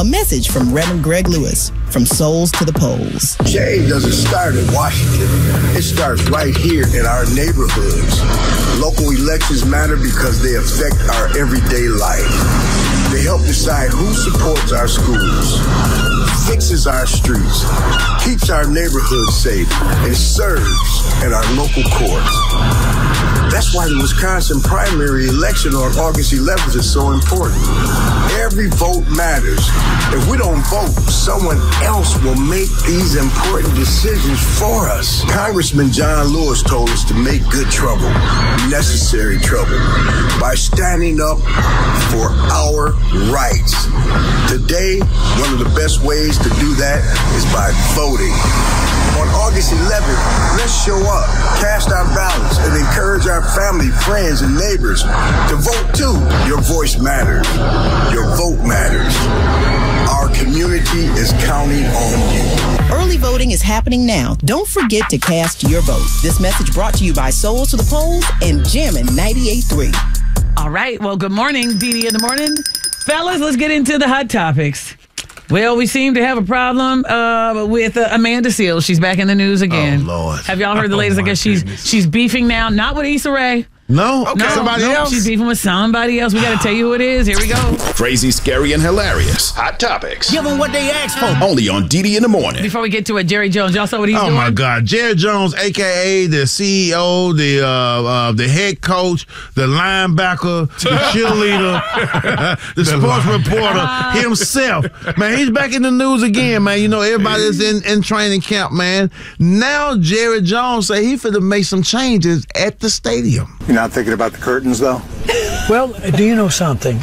A message from Reverend Greg Lewis, from Souls to the Polls. Change doesn't start in Washington. It starts right here in our neighborhoods. Local elections matter because they affect our everyday life. They help decide who supports our schools, fixes our streets, keeps our neighborhoods safe, and serves in our local courts. That's why the Wisconsin primary election on August 11th is so important. Every vote matters. If we don't vote, someone else will make these important decisions for us. Congressman John Lewis told us to make good trouble, necessary trouble, by standing up for our rights. Today, one of the best ways to do that is by voting. On August 11th, let's show up, cast our ballots, and encourage our family, friends, and neighbors to vote too. Your voice matters. Your vote matters. Our community is counting on you. Early voting is happening now. Don't forget to cast your vote. This message brought to you by Souls to the Polls and Jammin' 98.3. All right. Well, good morning, Dee in the morning. Fellas, let's get into the hot topics. Well, we seem to have a problem with Amanda Seales. She's back in the news again. Oh, Lord. Have y'all heard the latest? I guess she's beefing now, not with Issa Rae. No? Okay. Somebody else? She's beefing with somebody else. We got to tell you who it is. Here we go. Crazy, scary, and hilarious. Hot topics. Give them what they asked for. Only on Didi in the morning. Before we get to it, Jerry Jones, y'all saw what he's doing? Oh, my God. Jerry Jones, a.k.a. the CEO, the head coach, the linebacker, the cheerleader, the sports reporter, himself. Man, he's back in the news again, man. You know, everybody's in training camp, man. Now, Jerry Jones say he finna make some changes at the stadium. You're not thinking about the curtains, though? Well, do you know something?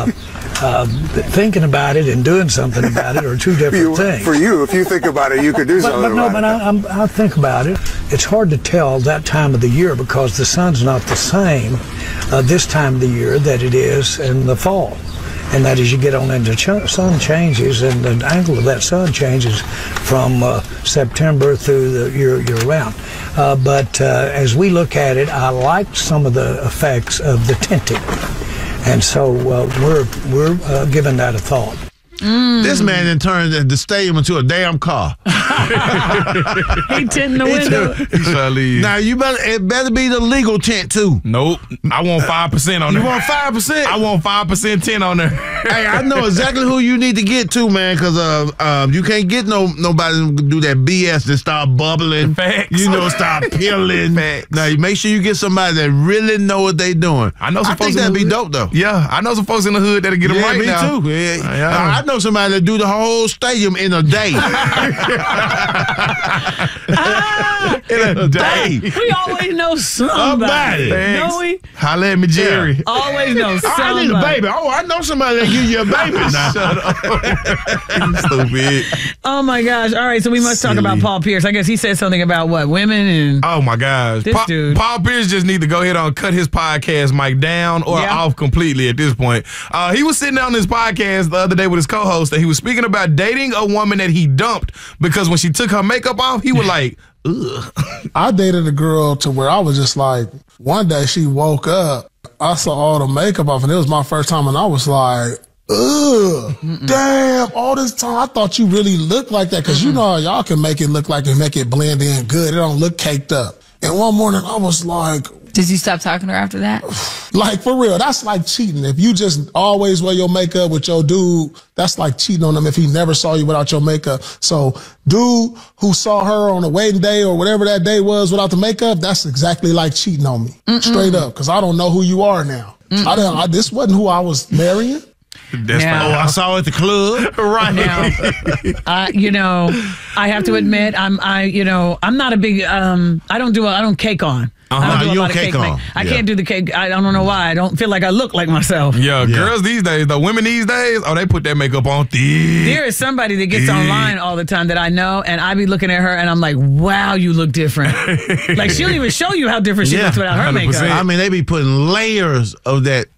Thinking about it and doing something about it are two different things. For you, if you think about it, you could do something but I think about it. It's hard to tell that time of the year because the sun's not the same this time of the year that it is in the fall. And that as you get on into sun changes and the angle of that sun changes from September through the year round. But as we look at it, I liked some of the effects of the tinting. And so we're giving that a thought. This man then turned the stadium into a damn car. He tinting the window. He shall leave. Now it better be the legal tint too. Nope. I want 5% on there. You want 5%? I want 5% tint on there. Hey, I know exactly who you need to get to, man, because you can't get nobody to do that BS that start bubbling. Facts. You know, start peeling. Facts. Now you make sure you get somebody that really know what they doing. I know some I folks think that'd in be the dope though. Yeah, I know some folks in the hood that'll get them right me now. too. Yeah. Yeah. I know somebody that do the whole stadium in a day. In a day. We always know somebody. Know we? Holla at me, Jerry. Yeah. Always know somebody. I need a baby. Oh, I know somebody that give you a baby. Shut up. Stupid. Oh, my gosh. All right, so we must talk Silly. about Paul Pierce. I guess he said something about, what, women and... Oh, my gosh. This dude. Paul Pierce just need to go ahead and cut his podcast mic down or off completely at this point. He was sitting on this podcast the other day with his co-host, and he was speaking about dating a woman that he dumped because when she took her makeup off, he was like, ugh. I dated a girl to where I was just like, one day she woke up, I saw all the makeup off, and it was my first time, and I was like, ugh, damn, all this time I thought you really looked like that, because you know how y'all can make it look like and make it blend in good. It don't look caked up. And one morning I was like... Did you stop talking to her after that? Like, for real, that's like cheating. If you just always wear your makeup with your dude, that's like cheating on him if he never saw you without your makeup. So, dude who saw her on a wedding day or whatever that day was without the makeup, that's exactly like cheating on me. Straight up, because I don't know who you are now. This wasn't who I was marrying. That's I saw at the club. right. Now, I have to admit, I'm not a big, I don't cake on. I don't do a lot of cake on. I can't do the cake. I don't know why. I don't feel like I look like myself. Yeah, girls these days, the women these days, they put that makeup on thick. There is somebody that gets online all the time that I know, and I be looking at her, and I'm like, wow, you look different. Like, she'll even show you how different she looks without her 100%. makeup. I mean, they be putting layers of that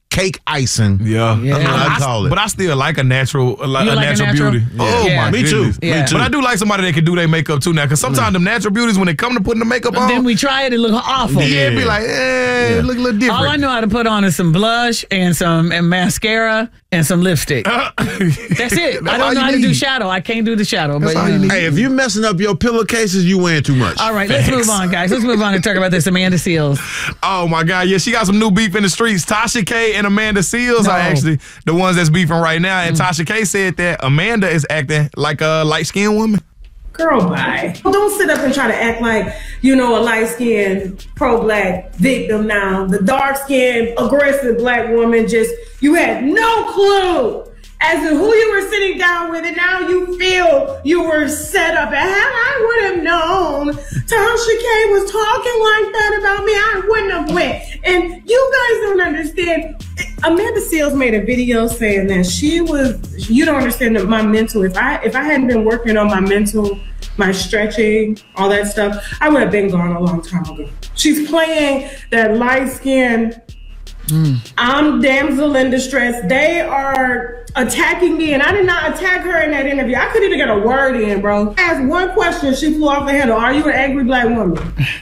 cake icing. Yeah. That's what I call it. But I still like a natural beauty. Yeah. Oh, Yeah. my Me goodness. too. Me too. But I do like somebody that can do their makeup, too, now. Because sometimes them natural beauties, when they come to putting the makeup on. Then we try it look awful. Yeah, be like, it look a little different. All I know how to put on is some blush and some mascara and some lipstick. That's it. I don't know how to do shadow. I can't do the shadow. But hey, if you're messing up your pillowcases, you wearing too much. All right, let's move on, guys. Let's move on and talk about this Amanda Seales. Oh, my God. Yeah, she got some new beef in the streets. Tasha K and Amanda Seales are actually the ones that's beefing right now. And Tasha K said that Amanda is acting like a light-skinned woman. Girl, bye. Don't sit up and try to act like, a light-skinned, pro-black victim now. The dark-skinned, aggressive black woman you had no clue as to who you were sitting down with, and now you feel you were set up. And had I would have known Tasha K was talking like that about me, I wouldn't have went. And you guys don't understand. Amanda Seales made a video saying that you don't understand my mental. If I hadn't been working on my mental, my stretching, all that stuff, I would have been gone a long time ago. She's playing that light skin. I'm damsel in distress. They are attacking me, and I did not attack her in that interview. I couldn't even get a word in, bro. I asked one question, she flew off the handle. Are you an angry black woman?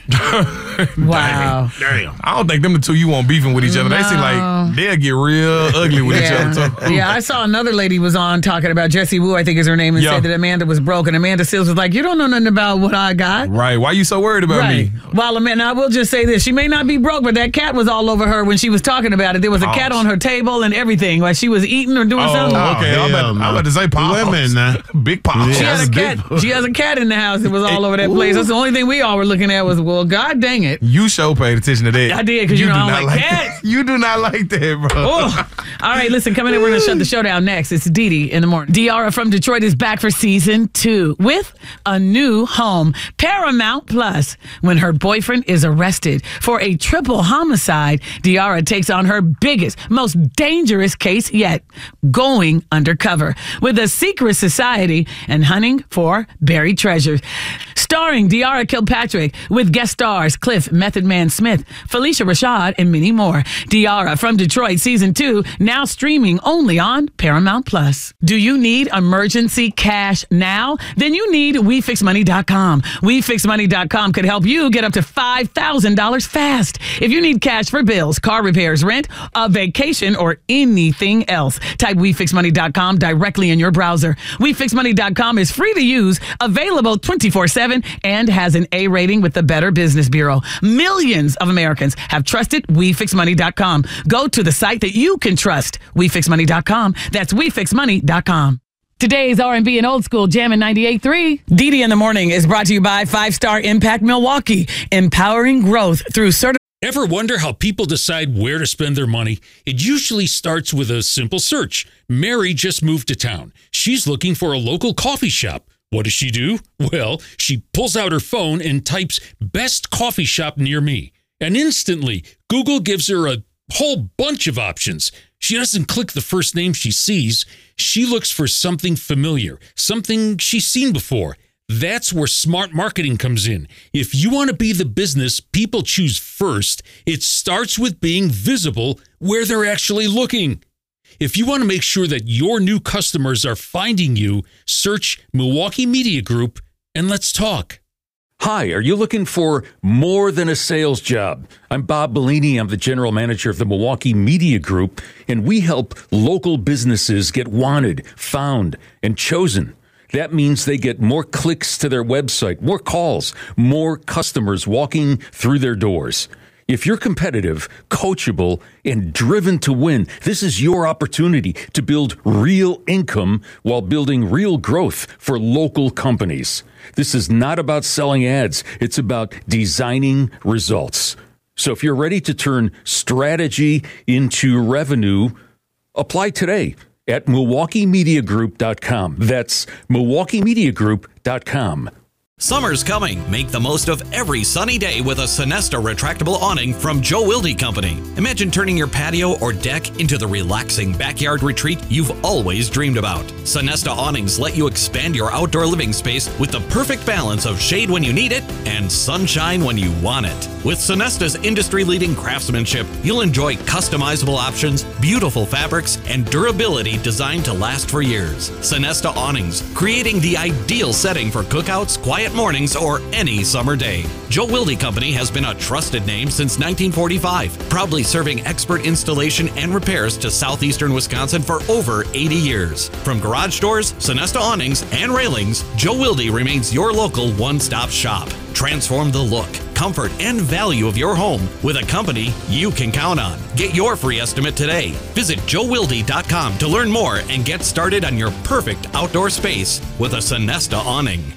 Wow. Damn. I don't think them the two you want beefing with each other. They seem like they'll get real ugly with each other. Too. Yeah, I saw another lady was on talking about Jessie Wu, I think is her name, and said that Amanda was broke. And Amanda Seales was like, you don't know nothing about what I got. Right. Why you so worried about me? Well, Amanda, I will just say this. She may not be broke, but that cat was all over her when she was talking about it. There was a cat on her table and everything. Like she was eating or doing something. Okay. I'm about to say paws. Women now. Big paws. She has a cat. She has a cat in the house. It was all over that place. That's the only thing we all were looking at was, well, God dang it. You sure paid attention to that. I did, because you know I don't like cats. You do not like that, bro. All right, listen, coming in, we're going to shut the show down next. It's Didi in the morning. Diarra from Detroit is back for season 2 with a new home, Paramount Plus. When her boyfriend is arrested for a triple homicide, Diarra takes on her biggest, most dangerous case yet, going undercover with a secret society and hunting for buried treasures. Starring Diarra Kilpatrick with guest stars Cliff Method Man Smith, Felicia Rashad, and many more. Diarra from Detroit season 2 now streaming only on Paramount Plus. Do you need emergency cash now? Then you need WeFixMoney.com. WeFixMoney.com could help you get up to $5,000 fast. If you need cash for bills, car repairs, rent, a vacation, or anything else, type WeFixMoney.com directly in your browser. WeFixMoney.com is free to use, available 24/7, and has an A rating with the Better Business Bureau. Millions of Americans have trusted WeFixMoney.com. Go to the site that you can trust. WeFixMoney.com. That's WeFixMoney.com. Today's R&B and Old School Jammin' 98.3. Didi in the Morning is brought to you by 5-Star Impact Milwaukee, empowering growth through certified. Ever wonder how people decide where to spend their money? It usually starts with a simple search. Mary just moved to town. She's looking for a local coffee shop. What does she do? Well, she pulls out her phone and types "best coffee shop near me." And instantly, Google gives her a whole bunch of options. She doesn't click the first name she sees. She looks for something familiar, something she's seen before. That's where smart marketing comes in. If you want to be the business people choose first, it starts with being visible where they're actually looking. If you want to make sure that your new customers are finding you, search Milwaukee Media Group and let's talk. Hi, are you looking for more than a sales job? I'm Bob Bellini. I'm the general manager of the Milwaukee Media Group, and we help local businesses get wanted, found, and chosen. That means they get more clicks to their website, more calls, more customers walking through their doors. If you're competitive, coachable, and driven to win, this is your opportunity to build real income while building real growth for local companies. This is not about selling ads. It's about designing results. So if you're ready to turn strategy into revenue, apply today at MilwaukeeMediaGroup.com. That's MilwaukeeMediaGroup.com. Summer's coming. Make the most of every sunny day with a Sonesta retractable awning from Joe Wilde Company. Imagine turning your patio or deck into the relaxing backyard retreat you've always dreamed about. Sonesta awnings let you expand your outdoor living space with the perfect balance of shade when you need it and sunshine when you want it. With Sonesta's industry-leading craftsmanship, you'll enjoy customizable options, beautiful fabrics, and durability designed to last for years. Sonesta awnings, creating the ideal setting for cookouts, quiet mornings, or any summer day. Joe Wilde Company has been a trusted name since 1945, proudly serving expert installation and repairs to southeastern Wisconsin for over 80 years. From garage doors, Sonesta awnings, and railings, Joe Wilde remains your local one-stop shop. Transform the look, comfort, and value of your home with a company you can count on. Get your free estimate today. Visit joewilde.com to learn more and get started on your perfect outdoor space with a Sonesta awning.